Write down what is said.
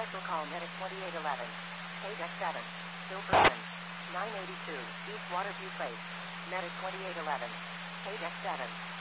Special call Medic 2811. KDEC 7. Bill Berman. 982. East Waterview Place. Medic 2811. KDEC 7.